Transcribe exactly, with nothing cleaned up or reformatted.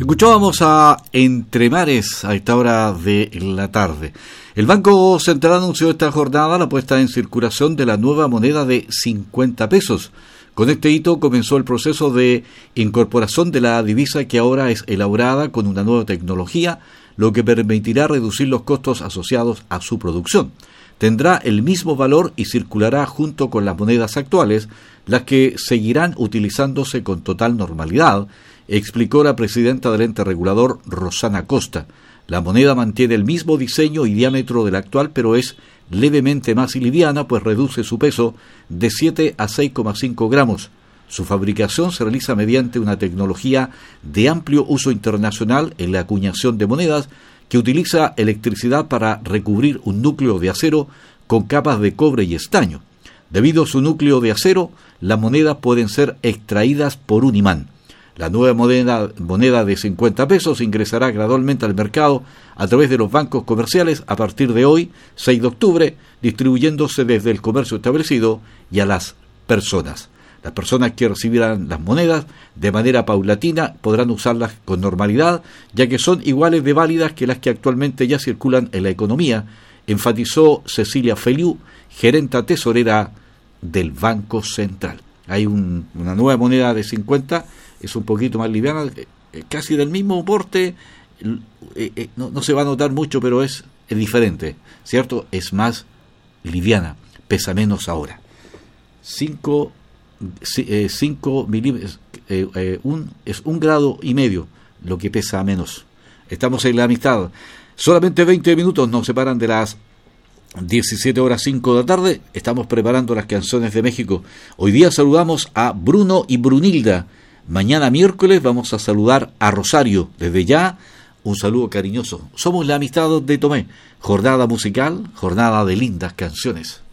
Escuchábamos a Entre Mares a esta hora de la tarde. El Banco Central anunció esta jornada la puesta en circulación de la nueva moneda de cincuenta pesos. Con este hito comenzó el proceso de incorporación de la divisa, que ahora es elaborada con una nueva tecnología, lo que permitirá reducir los costos asociados a su producción. Tendrá el mismo valor y circulará junto con las monedas actuales, las que seguirán utilizándose con total normalidad, explicó la presidenta del ente regulador, Rosana Costa. La moneda mantiene el mismo diseño y diámetro del actual, pero es levemente más liviana, pues reduce su peso de siete a seis coma cinco gramos. Su fabricación se realiza mediante una tecnología de amplio uso internacional en la acuñación de monedas, que utiliza electricidad para recubrir un núcleo de acero con capas de cobre y estaño. Debido a su núcleo de acero, las monedas pueden ser extraídas por un imán. La nueva moneda, moneda de cincuenta pesos ingresará gradualmente al mercado a través de los bancos comerciales a partir de hoy, seis de octubre, distribuyéndose desde el comercio establecido y a las personas. Las personas que recibirán las monedas de manera paulatina podrán usarlas con normalidad, ya que son iguales de válidas que las que actualmente ya circulan en la economía, enfatizó Cecilia Feliu, gerenta tesorera del Banco Central. Hay un, una nueva moneda de cincuenta, es un poquito más liviana, eh, casi del mismo porte, eh, eh, no, no se va a notar mucho, pero es, es diferente, ¿cierto? Es más liviana, pesa menos ahora. cinco milímetros, eh, eh, un, es un grado y medio lo que pesa menos. Estamos en la amistad. Solamente veinte minutos nos separan de las diecisiete horas cinco de la tarde. Estamos preparando las canciones de México. Hoy día saludamos a Bruno y Brunilda. Mañana miércoles vamos a saludar a Rosario. Desde ya, un saludo cariñoso. Somos la amistad de Tomé. Jornada musical, jornada de lindas canciones.